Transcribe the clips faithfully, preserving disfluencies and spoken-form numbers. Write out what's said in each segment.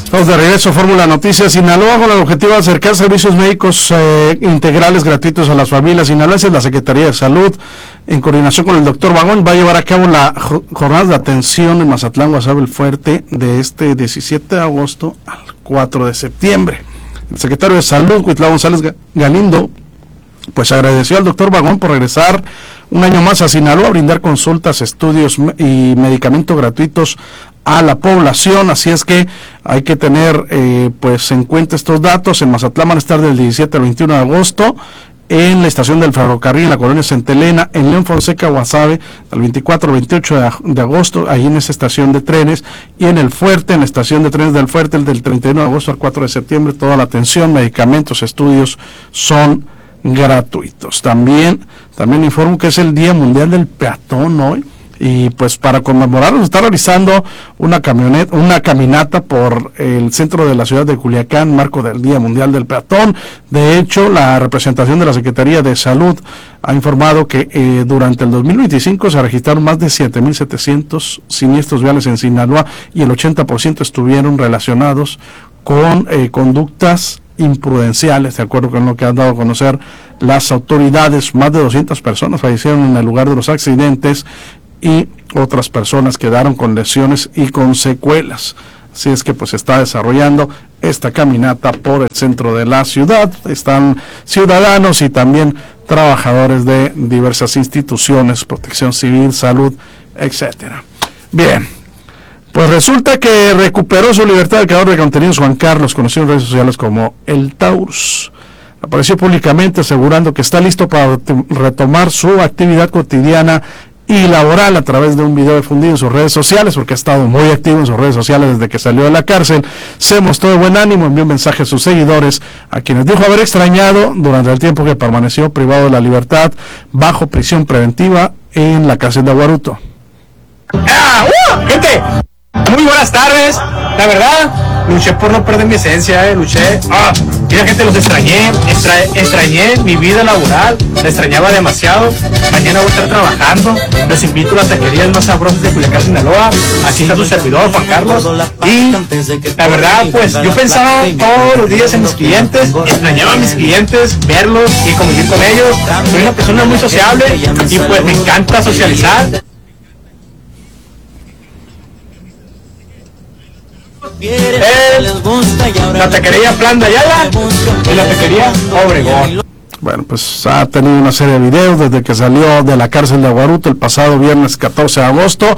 Estamos de regreso a Fórmula Noticias. Sinaloa, con el objetivo de acercar servicios médicos eh, integrales gratuitos a las familias sinaloenses, la Secretaría de Salud, en coordinación con el doctor Vagón, va a llevar a cabo la jornada de atención en Mazatlán, Guasave el Fuerte, de este diecisiete de agosto al cuatro de septiembre. El secretario de Salud, Cuitlao González Galindo, pues agradeció al doctor Vagón por regresar un año más a Sinaloa a brindar consultas, estudios y medicamentos gratuitos a la población. Así es que hay que tener eh, pues en cuenta estos datos. En Mazatlán van a estar del diecisiete al veintiuno de agosto, en la estación del ferrocarril, en la colonia Santa Elena, en León Fonseca, Guasave, del veinticuatro al veintiocho de agosto, ahí en esa estación de trenes, y en el Fuerte, en la estación de trenes del Fuerte, el del treinta y uno de agosto al cuatro de septiembre, toda la atención, medicamentos, estudios son gratuitos. También, también informo que es el Día Mundial del Peatón hoy, y pues para conmemorarlo se está realizando una camioneta, una caminata por el centro de la ciudad de Culiacán, marco del Día Mundial del Peatón. De hecho, la representación de la Secretaría de Salud ha informado que eh, durante el dos mil veinticinco se registraron más de siete mil setecientos siniestros viales en Sinaloa, y el ochenta por ciento estuvieron relacionados con eh, conductas imprudenciales, de acuerdo con lo que han dado a conocer las autoridades. Más de doscientas personas fallecieron en el lugar de los accidentes y otras personas quedaron con lesiones y con secuelas. Así es que pues está desarrollando esta caminata por el centro de la ciudad. Están ciudadanos y también trabajadores de diversas instituciones, protección civil, salud, etcétera. Bien, pues resulta que recuperó su libertad el creador de contenidos Juan Carlos, conocido en redes sociales como el Taurus. Apareció públicamente asegurando que está listo para retomar su actividad cotidiana y laboral a través de un video difundido en sus redes sociales, porque ha estado muy activo en sus redes sociales desde que salió de la cárcel. Se mostró de buen ánimo, envió un mensaje a sus seguidores, a quienes dijo haber extrañado durante el tiempo que permaneció privado de la libertad bajo prisión preventiva en la cárcel de Aguaruto. ¡Ah! ¡Uh! ¡Gente! Muy buenas tardes. La verdad, luché por no perder mi esencia, eh, luché. Ah, mira, gente, los extrañé, extra, extrañé mi vida laboral, la extrañaba demasiado. Mañana voy a estar trabajando. Los invito a las taquerías más sabrosas de Culiacán, Sinaloa. Aquí está su servidor, Juan Carlos. Y la verdad, pues yo pensaba todos los días en mis clientes, extrañaba a mis clientes, verlos y convivir con ellos. Soy una persona muy sociable y pues me encanta socializar. Eh, la taquería Plan de Ayala y la taquería Obregón. Bueno, pues ha tenido una serie de videos desde que salió de la cárcel de Aguaruto el pasado viernes catorce de agosto,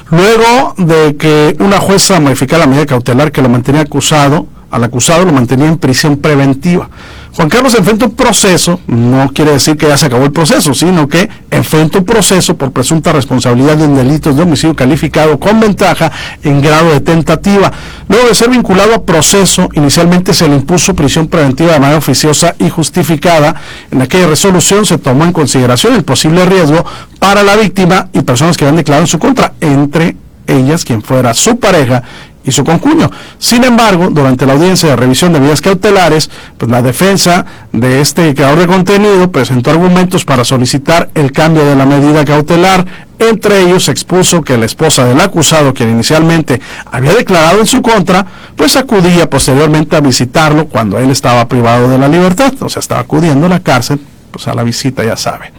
luego de que una jueza modificara la medida cautelar que lo mantenía acusado, al acusado lo mantenía en prisión preventiva. Juan Carlos enfrenta un proceso, no quiere decir que ya se acabó el proceso, sino que enfrenta un proceso por presunta responsabilidad en delitos de homicidio calificado con ventaja en grado de tentativa. Luego de ser vinculado a proceso, inicialmente se le impuso prisión preventiva de manera oficiosa y justificada. En aquella resolución se tomó en consideración el posible riesgo para la víctima y personas que habían declarado en su contra, entre ellas quien fuera su pareja y su concuño. Sin embargo, durante la audiencia de revisión de medidas cautelares, pues la defensa de este creador de contenido presentó argumentos para solicitar el cambio de la medida cautelar. Entre ellos se expuso que la esposa del acusado, quien inicialmente había declarado en su contra, pues acudía posteriormente a visitarlo cuando él estaba privado de la libertad, o sea, estaba acudiendo a la cárcel, pues a la visita, ya sabe.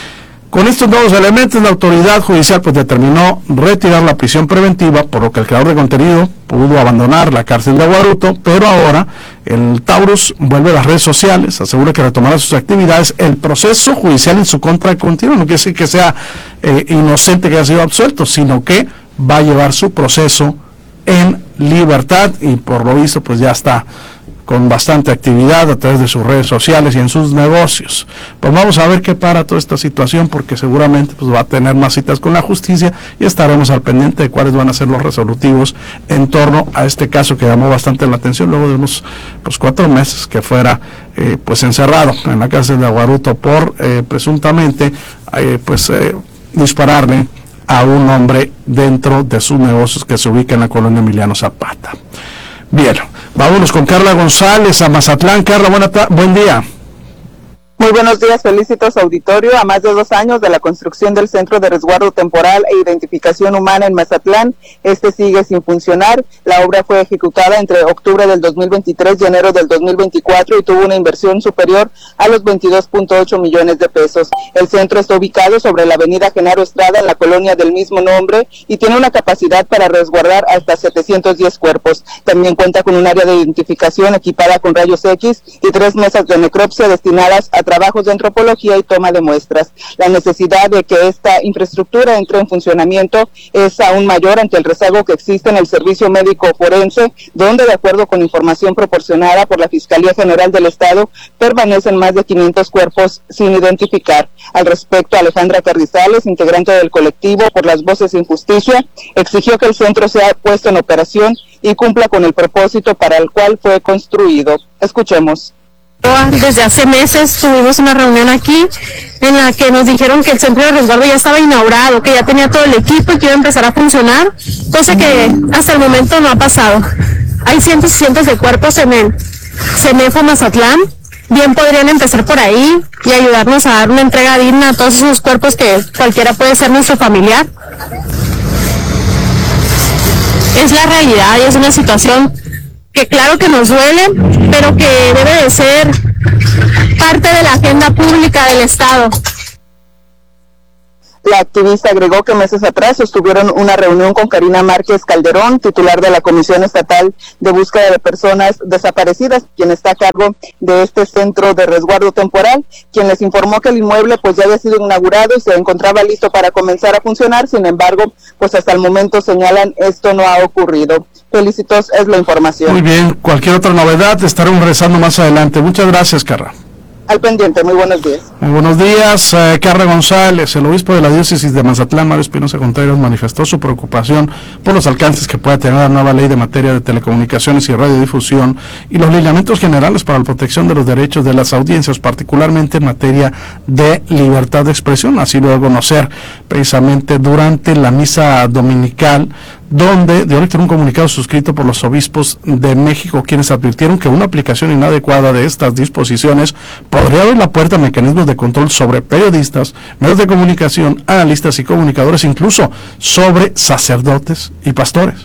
Con estos nuevos elementos, la autoridad judicial pues determinó retirar la prisión preventiva, por lo que el creador de contenido pudo abandonar la cárcel de Aguaruto, pero ahora el Taurus vuelve a las redes sociales, asegura que retomará sus actividades. El proceso judicial en su contra continúa, no quiere decir que sea eh, inocente, que haya sido absuelto, sino que va a llevar su proceso en libertad y por lo visto pues ya está con bastante actividad a través de sus redes sociales y en sus negocios. Pues vamos a ver qué para toda esta situación, porque seguramente pues va a tener más citas con la justicia y estaremos al pendiente de cuáles van a ser los resolutivos en torno a este caso que llamó bastante la atención luego de unos pues, cuatro meses que fuera eh, pues encerrado en la cárcel de Aguaruto por eh, presuntamente eh, pues eh, dispararle a un hombre dentro de sus negocios que se ubica en la colonia Emiliano Zapata. Bien, vámonos con Carla González a Mazatlán. Carla, buena ta- buen día. Muy buenos días, felicitos auditorio. A más de dos años de la construcción del Centro de Resguardo Temporal e Identificación Humana en Mazatlán, este sigue sin funcionar. La obra fue ejecutada entre octubre del dos mil veintitrés y enero del dos mil veinticuatro y tuvo una inversión superior a los veintidós punto ocho millones de pesos. El centro está ubicado sobre la avenida Genaro Estrada en la colonia del mismo nombre y tiene una capacidad para resguardar hasta setecientos diez cuerpos. También cuenta con un área de identificación equipada con rayos X y tres mesas de necropsia destinadas a trabajos de antropología y toma de muestras. La necesidad de que esta infraestructura entre en funcionamiento es aún mayor ante el rezago que existe en el servicio médico forense, donde, de acuerdo con información proporcionada por la Fiscalía General del Estado, permanecen más de quinientos cuerpos sin identificar. Al respecto, Alejandra Carrizales, integrante del colectivo Por las Voces sin Justicia, exigió que el centro sea puesto en operación y cumpla con el propósito para el cual fue construido. Escuchemos. Desde hace meses tuvimos una reunión aquí en la que nos dijeron que el centro de resguardo ya estaba inaugurado, que ya tenía todo el equipo y que iba a empezar a funcionar, cosa que hasta el momento no ha pasado. Hay cientos y cientos de cuerpos en el CEMEFO Mazatlán, bien podrían empezar por ahí y ayudarnos a dar una entrega digna a todos esos cuerpos que cualquiera puede ser nuestro familiar. Es la realidad y es una situación que claro que nos duele, pero que debe de ser parte de la agenda pública del Estado. La activista agregó que meses atrás sostuvieron una reunión con Karina Márquez Calderón, titular de la Comisión Estatal de Búsqueda de Personas Desaparecidas, quien está a cargo de este centro de resguardo temporal, quien les informó que el inmueble pues ya había sido inaugurado y se encontraba listo para comenzar a funcionar. Sin embargo, pues hasta el momento señalan esto no ha ocurrido. Felicitos, es la información. Muy bien, cualquier otra novedad estaremos regresando más adelante. Muchas gracias, Carra. Al pendiente, muy buenos días. Muy buenos días, eh, Carra González. El obispo de la diócesis de Mazatlán, Mario Espinosa Contreras, manifestó su preocupación por los alcances que pueda tener la nueva ley de materia de telecomunicaciones y radiodifusión y los lineamientos generales para la protección de los derechos de las audiencias, particularmente en materia de libertad de expresión. Así lo dio a conocer precisamente durante la misa dominical, donde dio lectura un comunicado suscrito por los obispos de México, quienes advirtieron que una aplicación inadecuada de estas disposiciones podría abrir la puerta a mecanismos de control sobre periodistas, medios de comunicación, analistas y comunicadores, incluso sobre sacerdotes y pastores.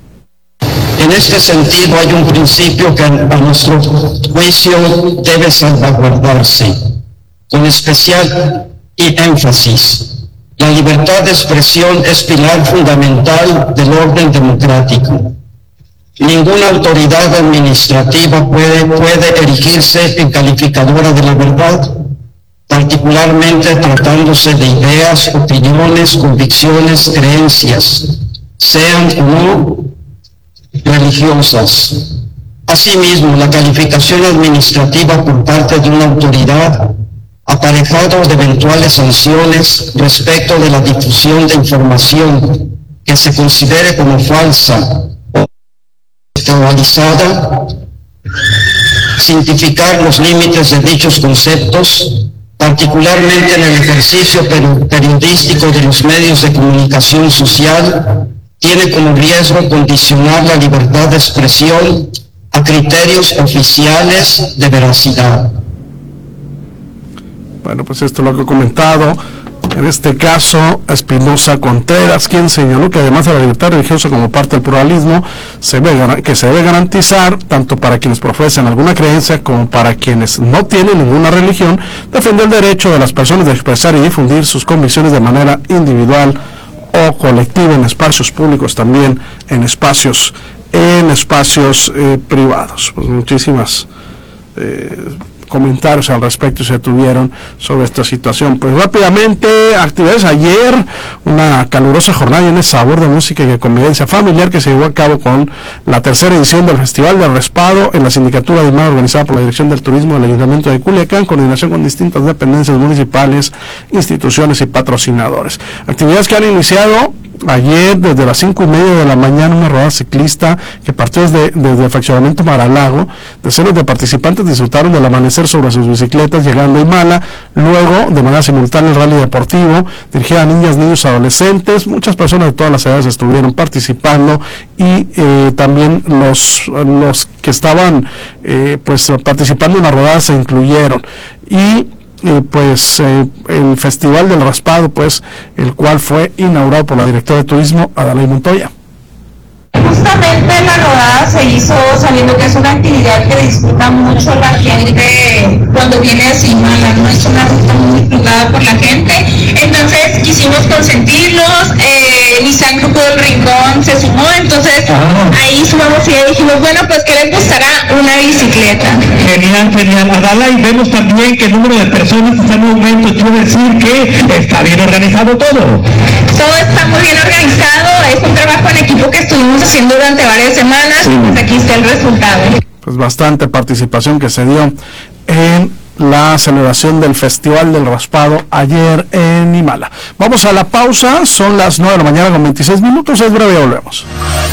En este sentido, hay un principio que a nuestro juicio debe salvaguardarse, con especial énfasis. La libertad de expresión es pilar fundamental del orden democrático. Ninguna autoridad administrativa puede, puede erigirse en calificadora de la verdad, particularmente tratándose de ideas, opiniones, convicciones, creencias, sean o no religiosas. Asimismo, la calificación administrativa por parte de una autoridad, aparejado de eventuales sanciones respecto de la difusión de información que se considere como falsa o desactualizada, cientificar los límites de dichos conceptos, particularmente en el ejercicio periodístico de los medios de comunicación social, tiene como riesgo condicionar la libertad de expresión a criterios oficiales de veracidad. Bueno, pues esto es lo que he comentado, en este caso, Espinosa Contreras, quien señaló que además de la libertad religiosa como parte del pluralismo, se ve, que se debe garantizar, tanto para quienes profesan alguna creencia como para quienes no tienen ninguna religión, defender el derecho de las personas de expresar y difundir sus convicciones de manera individual o colectiva en espacios públicos, también en espacios, en espacios eh, privados. Pues muchísimas eh, comentarios al respecto se tuvieron sobre esta situación. Pues rápidamente, actividades ayer, una calurosa jornada en el sabor de música y de convivencia familiar que se llevó a cabo con la tercera edición del Festival del Respado en la Sindicatura de Imagen organizada por la Dirección del Turismo del Ayuntamiento de Culiacán, en coordinación con distintas dependencias municipales, instituciones y patrocinadores. Actividades que han iniciado ayer desde las cinco y media de la mañana, una rodada ciclista que partió desde, desde el fraccionamiento Mar-a-Lago. Decenas de participantes disfrutaron del amanecer sobre sus bicicletas llegando a Imala, luego de manera simultánea el rally deportivo dirigido a niñas, niños, adolescentes. Muchas personas de todas las edades estuvieron participando y eh, también los, los que estaban eh, pues participando en la rodada se incluyeron. Y eh, pues eh, el Festival del Raspado, pues el cual fue inaugurado por la directora de turismo Adalay Montoya. Justamente la rodada se hizo sabiendo que es una actividad que disfruta mucho la gente cuando viene a Simala, ¿no? Es una ruta muy disfrutada por la gente, entonces quisimos consentirlos, eh, Nissan Grupo del Rincón se sumó, entonces ah. ahí sumamos y dijimos, bueno, pues ¿qué les gustará? Una bicicleta. Genial, genial, Adala, y vemos también que el número de personas está en aumento, quiero decir que está bien organizado todo. Todo está muy bien organizado, es un trabajo en equipo que estuvimos haciendo durante varias semanas, sí. Pues aquí está el resultado. Pues bastante participación que se dio en la celebración del Festival del Raspado ayer en Imala. Vamos a la pausa, son las nueve de la mañana con veintiséis minutos, es breve, volvemos.